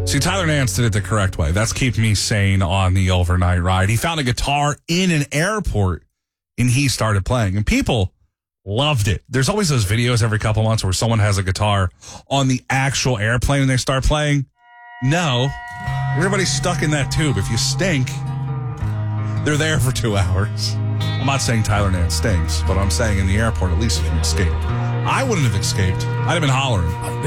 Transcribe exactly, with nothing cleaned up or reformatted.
See, Tyler Nance did it the correct way. That's keep me sane on the overnight ride. He found a guitar in an airport, and he started playing. And people loved it. There's always those videos every couple months where someone has a guitar on the actual airplane and they start playing. No. Everybody's stuck in that tube. If you stink, they're there for two hours. I'm not saying Tyler Nance stinks, but I'm saying in the airport, at least you can escape. I wouldn't have escaped. I'd have been hollering.